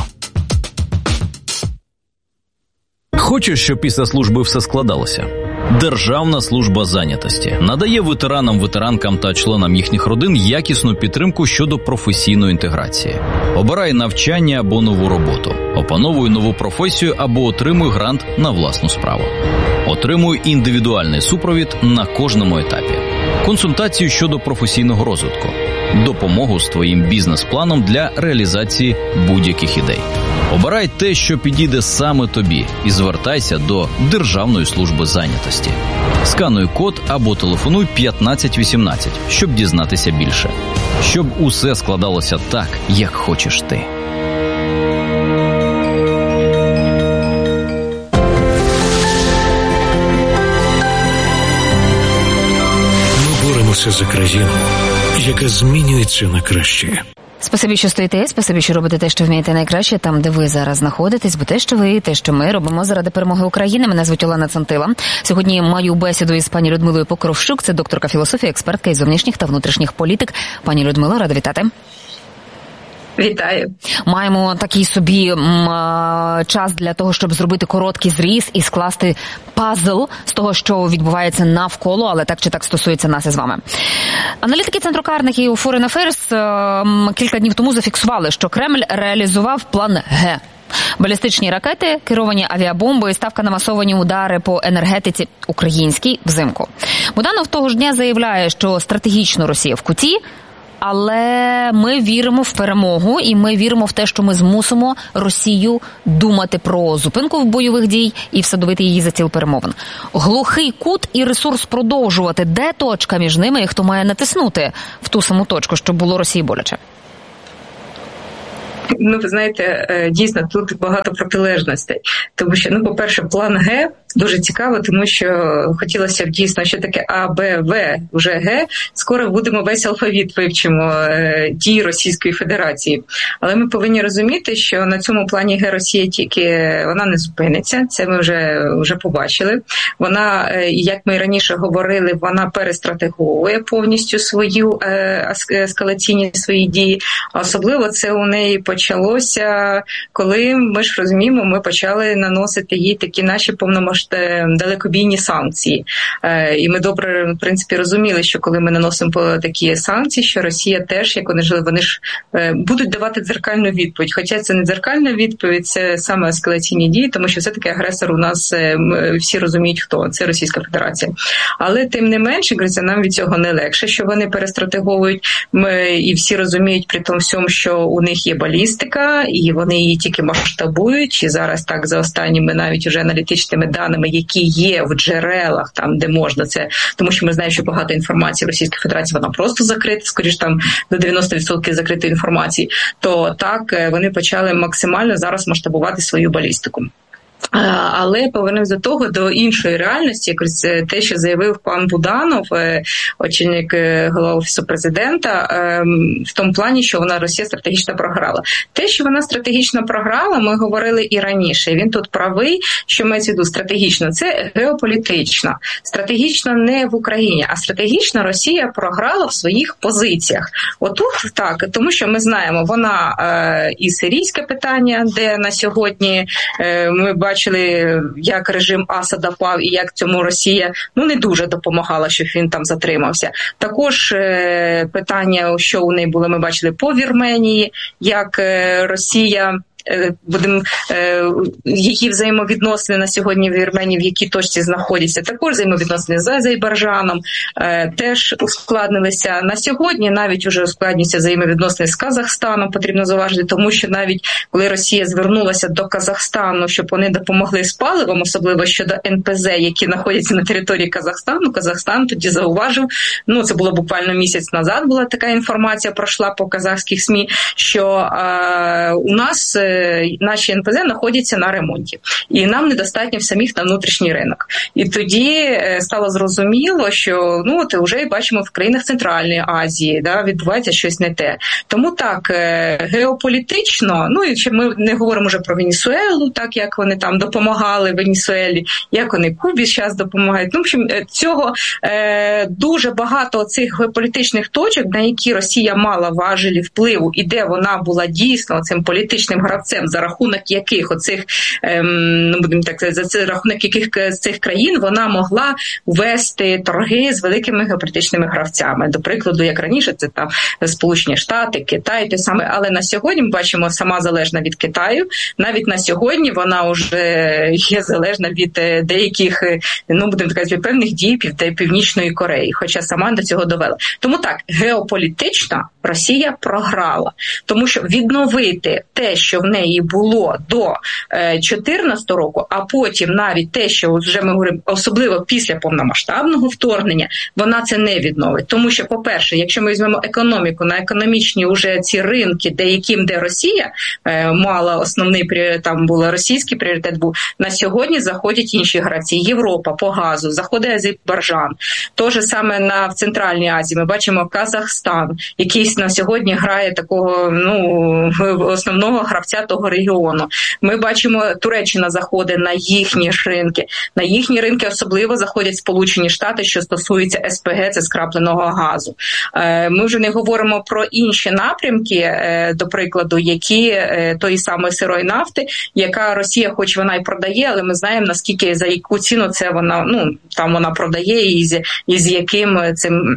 Хочу, щоб після служби все складалося. Державна служба зайнятості надає ветеранам, ветеранкам та членам їхніх родин якісну підтримку щодо професійної інтеграції. Обирай навчання або нову роботу. Опановуй нову професію або отримуй грант на власну справу. Отримуй індивідуальний супровід на кожному етапі. Консультацію щодо професійного розвитку. допомогу з твоїм бізнес-планом для реалізації будь-яких ідей. Обирай те, що підійде саме тобі, і звертайся до Державної служби зайнятості. Скануй код або телефонуй п'ятнадцять вісімнадцять, щоб дізнатися більше. Щоб усе складалося так, як хочеш ти. Ми боремося за країну, яка змінюється на краще. Спасибі, що стоїте, спасибі, що робите те, що вмієте найкраще, там, де ви зараз знаходитесь, бо те, що ви, те, що ми робимо заради перемоги України. Мене звуть Олена Цантила. Сьогодні маю бесіду із пані Людмилою Покровщук, це докторка філософії, експертка із зовнішніх та внутрішніх політик. Пані Людмила, рада вітати. Вітаю. Маємо такий собі м, час для того, щоб зробити короткий зріз і скласти пазл з того, що відбувається навколо, але так чи так стосується нас із вами. Аналітики Центру Карнегі у Foreign Affairs м, кілька днів тому зафіксували, що Кремль реалізував план Г. Балістичні ракети, керовані авіабомби і ставка на масовані удари по енергетиці українській взимку. Буданов того ж дня заявляє, що стратегічно Росія в куті, але ми віримо в перемогу і ми віримо в те, що ми змусимо Росію думати про зупинку бойових дій і всадовити її за ціл перемовин. Глухий кут і ресурс продовжувати. Де точка між ними і хто має натиснути в ту саму точку, щоб було Росії боляче? Ну, ви знаєте, дійсно, тут багато протилежностей. Тому що, ну, по-перше, план Г дуже цікаво, тому що хотілося б дійсно, що таке А, Б, В, вже Г. Скоро будемо весь алфавіт вивчимо дій Російської Федерації. Але ми повинні розуміти, що на цьому плані Г Росія тільки, вона не зупиниться. Це ми вже, вже побачили. Вона, як ми раніше говорили, вона перестратеговує повністю свою ескалаційні свої дії. Особливо це у неї почалося, коли, ми ж розуміємо, ми почали наносити їй такі наші повномасштабні далекобійні санкції. І ми добре, в принципі, розуміли, що коли ми наносимо такі санкції, що Росія теж, як вони жили, вони ж будуть давати дзеркальну відповідь. Хоча це не дзеркальна відповідь, це саме ескалаційні дії, тому що все-таки агресор у нас, всі розуміють, хто. Це Російська Федерація. Але, тим не менше, нам від цього не легше, що вони перестратеговують. Ми, і всі розуміють при тому всьому, що у них є балістика, і вони її тільки масштабують. І зараз так, за останніми навіть уже аналітичними даними, які є в джерелах, там, де можна це, тому що ми знаємо, що багато інформації в Російській Федерації, вона просто закрита, скоріш там до дев'яносто відсотків закритої інформації, то так вони почали максимально зараз масштабувати свою балістику. Але повернемось до того, до іншої реальності, якось те, що заявив пан Буданов, очільник голови Офісу президента, в тому плані, що вона, Росія, стратегічно програла. Те, що вона стратегічно програла, ми говорили і раніше. Він тут правий, що мається в виду стратегічно. Це геополітично. Стратегічно не в Україні, а стратегічно Росія програла в своїх позиціях. Отут так, тому що ми знаємо, вона і сирійське питання, де на сьогодні ми бачимо, бачили, як режим Асада впав і як цьому Росія, ну, не дуже допомагала, щоб він там затримався. Також е, питання, що у неї було, ми бачили по Вірменії, як е, Росія... Будемо, е, які взаємовідносини на сьогодні в Вірменії, в якій точці знаходяться. Також взаємовідносини з Азербайджаном е, теж ускладнилися. На сьогодні навіть вже ускладнюються взаємовідносини з Казахстаном, потрібно зауважити, тому що навіть коли Росія звернулася до Казахстану, щоб вони допомогли з паливом, особливо щодо ен пе зет, які знаходяться на території Казахстану, Казахстан тоді зауважив, ну це було буквально місяць назад, була така інформація, пройшла по казахських СМІ, що е, у нас наші ен пе зет знаходяться на ремонті. І нам недостатньо самих на внутрішній ринок. І тоді стало зрозуміло, що ну, от вже бачимо в країнах Центральної Азії, да, відбувається щось не те. Тому так, геополітично, ну і ще ми не говоримо вже про Венесуелу, так як вони там допомагали Венесуелі, як вони Кубі зараз допомагають. Ну, в общем, цього е, дуже багато цих геополітичних точок, на які Росія мала важелі впливу, і де вона була дійсно цим політичним гравцем, гравцем, за рахунок яких оцих, ем, ну будемо так сказати, за рахунок яких з цих країн вона могла вести торги з великими геополітичними гравцями. До прикладу, як раніше, це там Сполучені Штати, Китай, те саме. Але на сьогодні ми бачимо, сама залежна від Китаю. Навіть на сьогодні вона вже є залежна від деяких, ну будемо так казати, певних дій Північної Кореї, хоча сама до цього довела. Тому так, геополітично Росія програла, тому що відновити те, що в неї було до дві тисячі чотирнадцятого року, а потім навіть те, що вже ми говоримо, особливо після повномасштабного вторгнення, вона це не відновить. Тому що, по-перше, якщо ми візьмемо економіку, на економічні уже ці ринки, де яким, де Росія е, мала основний пріоритет, там був російський пріоритет, був, на сьогодні заходять інші гравці. Європа по газу, заходить Азербайджан. То же саме на, в Центральній Азії ми бачимо Казахстан, який на сьогодні грає такого, ну, основного гравця того регіону. Ми бачимо, Туреччина заходить на їхні ринки. На їхні ринки особливо заходять Сполучені Штати, що стосується ес пе ге, це скрапленого газу. Ми вже не говоримо про інші напрямки, до прикладу, які тої самої сирої нафти, яка Росія, хоч вона і продає, але ми знаємо, наскільки, за яку ціну це вона, ну, там вона продає і з, і з яким цим...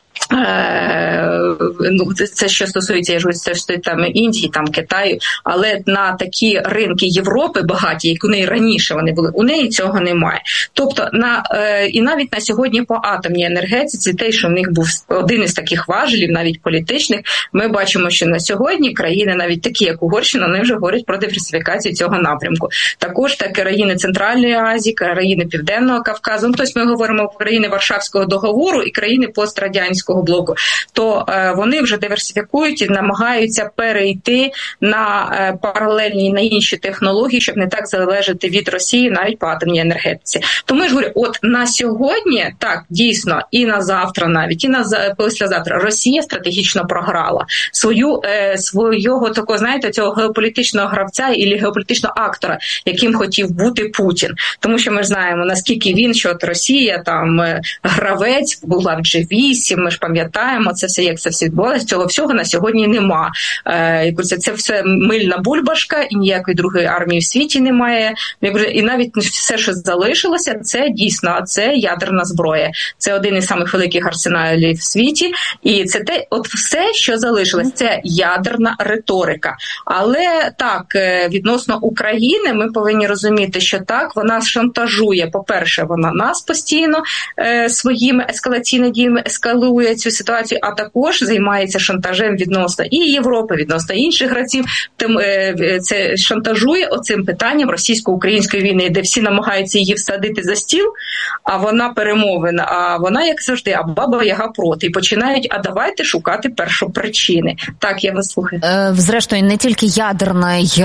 Ну, це що стосується, я ж говорю, це ж там Індії, там Китаю, але на такі ринки Європи багаті, як у неї раніше вони були, у неї цього немає. Тобто на і навіть на сьогодні по атомній енергетиці, те, що в них був один із таких важелів, навіть політичних, ми бачимо, що на сьогодні країни, навіть такі, як Угорщина, вони вже говорять про диверсифікацію цього напрямку. Також так країни Центральної Азії, країни Південного Кавказу, ну, тобто ми говоримо про країни Варшавського договору і країни пострадянського блоку, то е, вони вже диверсифікують і намагаються перейти на е, паралельні, на інші технології, щоб не так залежати від Росії навіть по атомній енергетиці. Тому я ж говорю, от на сьогодні, так, дійсно, і на завтра навіть, і на післязавтра Росія стратегічно програла свою, е, свого такого, знаєте, цього геополітичного гравця і геополітичного актора, яким хотів бути Путін. Тому що ми ж знаємо, наскільки він, що от Росія, там, е, гравець, була в джі вісім, ми ж пам'ятаємо це все, як це все відбувалося. Цього всього на сьогодні нема. Е, це все мильна бульбашка, і ніякої другої армії в світі немає. І навіть все, що залишилося, це дійсно, це ядерна зброя. Це один із самих великих арсеналів в світі. І це те, от все, що залишилось, це ядерна риторика. Але так, відносно України, ми повинні розуміти, що так, вона шантажує. По-перше, вона нас постійно е, своїми ескалаційними діями ескалує цю ситуацію, а також займається шантажем відносно і Європи, відносно інших гравців. Тим е, це шантажує оцим питанням російсько-української війни, де всі намагаються її всадити за стіл, а вона перемовина, а вона, як завжди, а баба Яга проти. І починають, а давайте шукати першопричини. Так, я вас слухаю. Е, зрештою, не тільки ядерний е,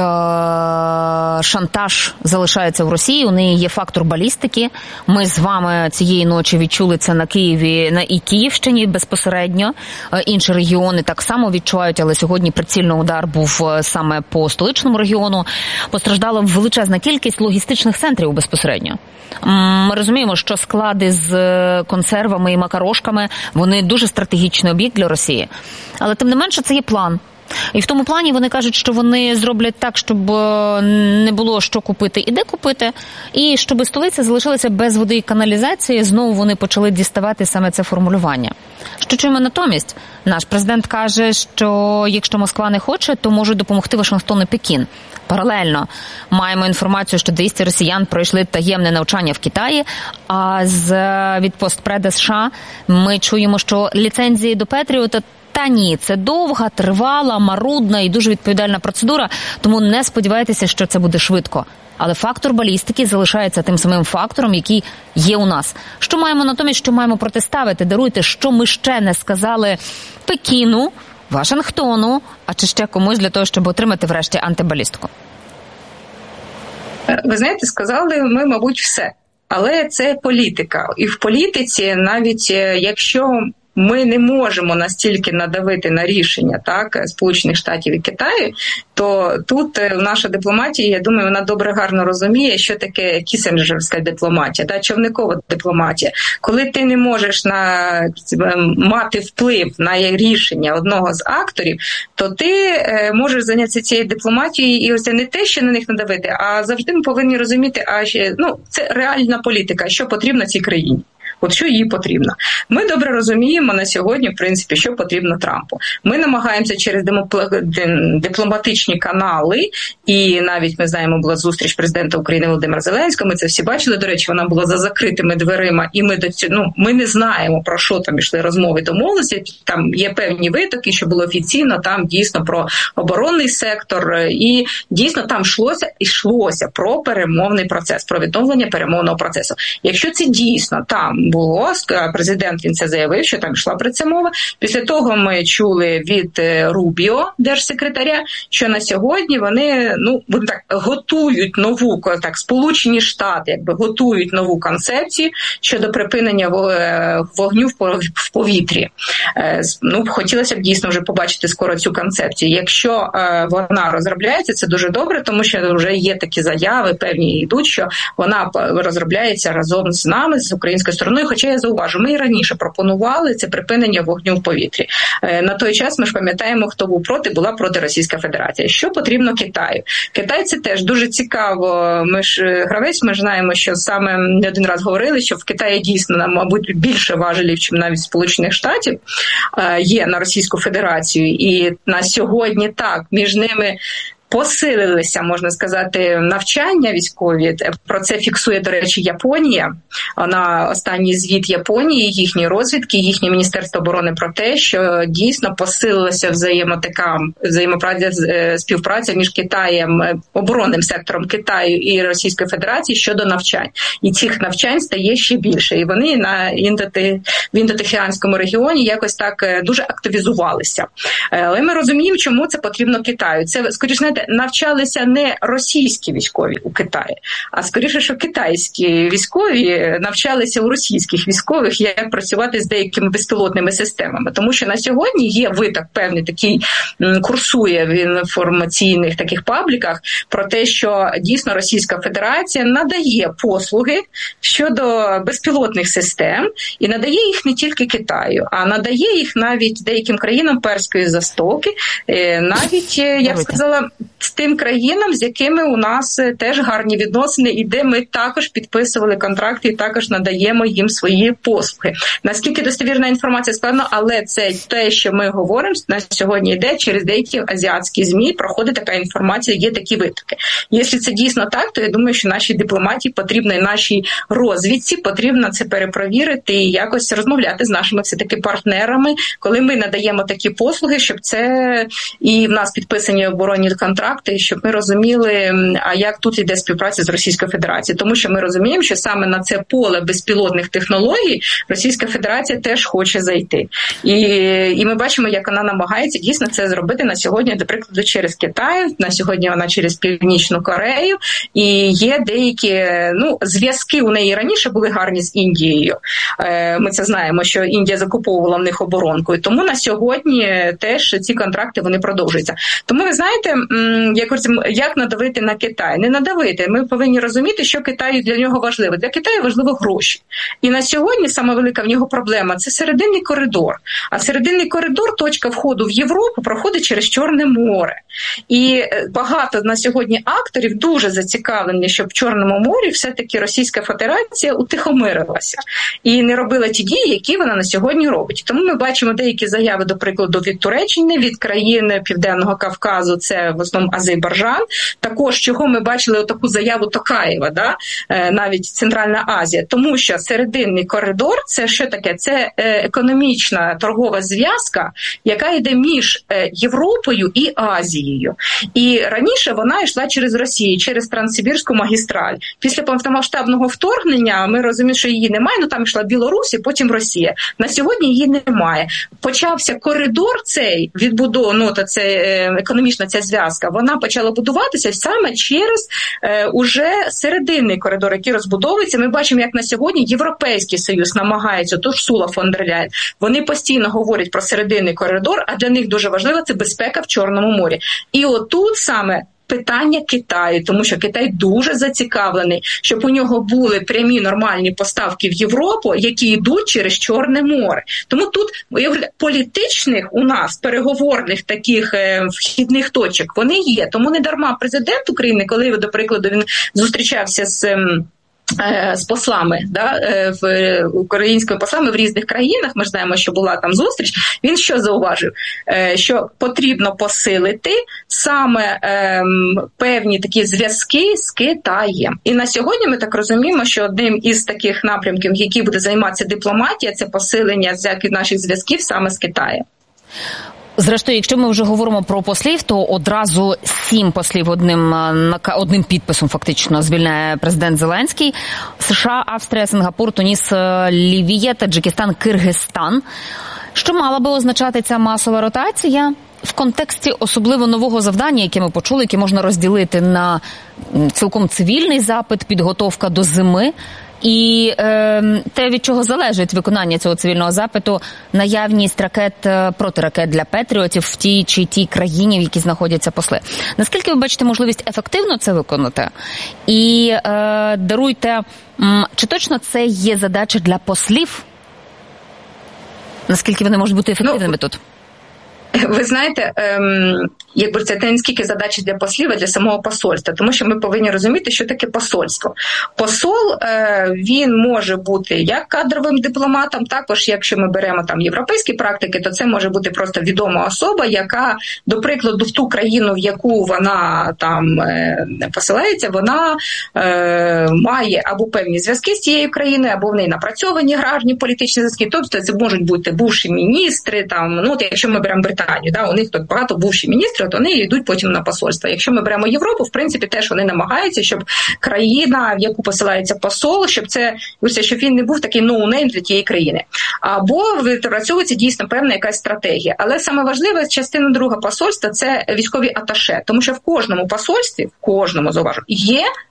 шантаж залишається в Росії, у неї є фактор балістики. Ми з вами цієї ночі відчули це на Києві, на і Київщині безпосередньо. Е, інші регіони так само відчувають, але сьогодні прицільний удар був саме по столичному регіону. Постраждала величезна кількість логістичних центрів безпосередньо. Ми розуміємо, що склади з консервами і макарошками, вони дуже стратегічний об'єкт для Росії. Але тим не менше це є план. І в тому плані вони кажуть, що вони зроблять так, щоб не було що купити і де купити, і щоб столиця залишилася без води і каналізації. Знову вони почали діставати саме це формулювання. Що чуємо натомість? Наш президент каже, що якщо Москва не хоче, то можуть допомогти Вашингтон і Пекін. Паралельно маємо інформацію, що двісті росіян пройшли таємне навчання в Китаї, а з від постпреда США ми чуємо, що ліцензії до Петріота та ні, це довга, тривала, марудна і дуже відповідальна процедура, тому не сподівайтеся, що це буде швидко. Але фактор балістики залишається тим самим фактором, який є у нас. Що маємо натомість, що маємо протиставити? Даруйте, що ми ще не сказали Пекіну, Вашингтону, а чи ще комусь для того, щоб отримати врешті антибалістику? Ви знаєте, сказали ми, мабуть, все. Але це політика. І в політиці, навіть якщо ми не можемо настільки надавити на рішення так Сполучених Штатів і Китаю, то тут наша дипломатія, я думаю, вона добре гарно розуміє, що таке кісінджерська дипломатія, да, човникова дипломатія. Коли ти не можеш на, мати вплив на рішення одного з акторів, то ти е, можеш зайнятися цією дипломатією, і ось це не те, що на них надавити, а завжди ми повинні розуміти, а ще, ну, це реальна політика, що потрібно цій країні. От що їй потрібно. Ми добре розуміємо на сьогодні, в принципі, що потрібно Трампу. Ми намагаємося через дипломатичні канали, і навіть, ми знаємо, була зустріч президента України Володимира Зеленського, ми це всі бачили, до речі, вона була за закритими дверима, і ми до цього, ну, ми не знаємо, про що там йшли розмови, домовилися, там є певні витоки, що було офіційно, там дійсно про оборонний сектор, і дійсно там йшлося, йшлося про перемовний процес, про відновлення перемовного процесу. Якщо це дійсно там було, президент він це заявив, що там йшла про це мова. Після того ми чули від Рубіо, держсекретаря, що на сьогодні вони, ну, так, готують нову, так, Сполучені Штати, якби готують нову концепцію щодо припинення вогню в повітрі. Ну, хотілося б дійсно вже побачити скоро цю концепцію. Якщо вона розробляється, це дуже добре, тому що вже є такі заяви, певні йдуть, що вона розробляється разом з нами, з українською стороною. Хоча я зауважу, ми і раніше пропонували це припинення вогню в повітрі. На той час ми ж пам'ятаємо, хто був проти, була проти Російська Федерація. Що потрібно Китаю? Китай це теж дуже цікаво. Ми ж гравець, ми ж знаємо, що саме не один раз говорили, що в Китаї дійсно, мабуть, більше важелів, ніж навіть Сполучених Штатів є на Російську Федерацію. І на сьогодні так, між ними посилилися, можна сказати, навчання військові. Про це фіксує, до речі, Японія. На останній звіт Японії, їхні розвідки, їхнє Міністерство оборони про те, що дійсно посилилася взаємотика, взаємопраця, співпраця між Китаєм, оборонним сектором Китаю і Російської Федерації щодо навчань. І цих навчань стає ще більше. І вони на індоти, в індотихіанському регіоні якось так дуже активізувалися. Але ми розуміємо, чому це потрібно Китаю. Це, скоріше, навчалися не російські військові у Китаї, а скоріше, що китайські військові навчалися у російських військових, як працювати з деякими безпілотними системами. Тому що на сьогодні є виток певний такий, курсує в інформаційних таких пабліках про те, що дійсно Російська Федерація надає послуги щодо безпілотних систем і надає їх не тільки Китаю, а надає їх навіть деяким країнам Перської Затоки, навіть, я б сказала, з тим країнам, з якими у нас теж гарні відносини, і де ми також підписували контракти і також надаємо їм свої послуги. Наскільки достовірна інформація складно, але це те, що ми говоримо, на сьогодні йде через деякі азіатські ЗМІ, проходить така інформація, є такі витоки. Якщо це дійсно так, то я думаю, що нашій дипломатії потрібно, і нашій розвідці потрібно це перепровірити і якось розмовляти з нашими все-таки партнерами, коли ми надаємо такі послуги, щоб це і в нас підписані оборонні контракти, щоб ми розуміли, а як тут йде співпраця з Російською Федерацією. Тому що ми розуміємо, що саме на це поле безпілотних технологій Російська Федерація теж хоче зайти. І, і ми бачимо, як вона намагається дійсно це зробити на сьогодні, до прикладу, через Китай, на сьогодні вона через Північну Корею, і є деякі, ну, зв'язки у неї раніше були гарні з Індією. Ми це знаємо, що Індія закуповувала в них оборонку, і тому на сьогодні теж ці контракти, вони продовжуються. Тому, ви знаєте, як, як надавити на Китай? Не надавити. Ми повинні розуміти, що Китаю для нього важливо. Для Китаю важливо гроші. І на сьогодні саме велика в нього проблема – це серединний коридор. А серединний коридор, точка входу в Європу, проходить через Чорне море. І багато на сьогодні акторів дуже зацікавлені, щоб в Чорному морі все-таки Російська Федерація утихомирилася і не робила ті дії, які вона на сьогодні робить. Тому ми бачимо деякі заяви, до прикладу, від Туреччини, від країн Південного Кавказу, це в основному Азербайджан. Також, чого ми бачили таку заяву Токаєва, да? Навіть Центральна Азія. Тому що серединний коридор – це що таке? Це економічна торгова зв'язка, яка йде між Європою і Азією. І раніше вона йшла через Росію, через Транссибірську магістраль. Після повномасштабного вторгнення ми розуміємо, що її немає, ну там йшла Білорусь і потім Росія. На сьогодні її немає. Почався коридор цей відбудов, ну, та це економічна ця зв'язка, вона почала будуватися саме через е, уже серединний коридор, який розбудовується. Ми бачимо, як на сьогодні Європейський Союз намагається, тож Урсула фон дер Ляєн, вони постійно говорять про серединний коридор, а для них дуже важливо це безпека в Чорному морі. І отут саме питання Китаю, тому що Китай дуже зацікавлений, щоб у нього були прямі нормальні поставки в Європу, які йдуть через Чорне море. Тому тут я говорю, політичних у нас переговорних таких е, вхідних точок вони є. Тому не дарма президент України, коли, до прикладу, він зустрічався з е, з послами, да, в українськими послами в різних країнах, ми ж знаємо, що була там зустріч, він що зауважив? Що потрібно посилити саме ем, певні такі зв'язки з Китаєм. І на сьогодні ми так розуміємо, що одним із таких напрямків, які буде займатися дипломатія, це посилення наших зв'язків саме з Китаєм. Зрештою, якщо ми вже говоримо про послів, то одразу сім послів одним, одним підписом фактично звільняє президент Зеленський. США, Австрія, Сингапур, Туніс, Лівія, Таджикистан, Киргизстан. Що мала би означати ця масова ротація? В контексті особливо нового завдання, яке ми почули, яке можна розділити на цілком цивільний запит, підготовка до зими, і е, те, від чого залежить виконання цього цивільного запиту, наявність ракет, протиракет для Петріотів в тій чи тій країні, в якій знаходяться посли. Наскільки ви бачите можливість ефективно це виконати? І е, даруйте, чи точно це є задача для послів? Наскільки вони можуть бути ефективними ну, тут? Ви знаєте, ем, якби це не скільки задачі для послів, а для самого посольства, тому що ми повинні розуміти, що таке посольство. Посол, е, він може бути як кадровим дипломатом, також, якщо ми беремо там європейські практики, то це може бути просто відома особа, яка, до прикладу, в ту країну, в яку вона там е, посилається, вона е, має або певні зв'язки з цією країною, або в неї напрацьовані аграрні політичні зв'язки, тобто це можуть бути бувші міністри, там, ну, от якщо ми беремо Британію, да, у них тут багато бувші міністри, то вони йдуть потім на посольство. Якщо ми беремо Європу, в принципі, теж вони намагаються, щоб країна, в яку посилається посол, щоб це, щоб він не був такий ноунейм для тієї країни. Або випрацьовується дійсно певна якась стратегія. Але саме важлива частина друга посольства – це військові аташе. Тому що в кожному посольстві, в кожному, зауважу, є